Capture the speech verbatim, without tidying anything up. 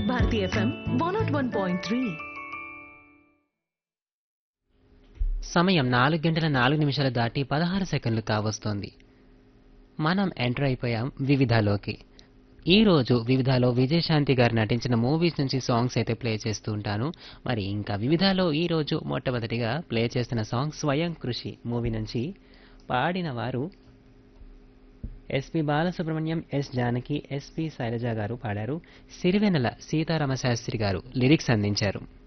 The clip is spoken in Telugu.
వివిధ Bharati FM one not one point three. సమయం నాలుగు గంటల నాలుగు నిమిషాలు దాటి పదహారు సెకండ్లు కావస్తోంది. మనం ఎంటర్ అయిపోయాం వివిధలోకి. ఈ రోజు వివిధలో విజయశాంతి గారు నటించిన మూవీస్ నుంచి సాంగ్స్ అయితే ప్లే చేస్తూ ఉంటాను. మరి ఇంకా వివిధలో ఈ రోజు మొట్టమొదటిగా ప్లే చేస్తున్న సాంగ్ స్వయం కృషి మూవీ నుంచి. పాడిన వారు SP Balasubrahmanyam, yes Janaki, SP Shailaja గారు పాడారు. సిరివెన్నెల సీతారామశాస్త్రి గారు లిరిక్స్ అందించారు.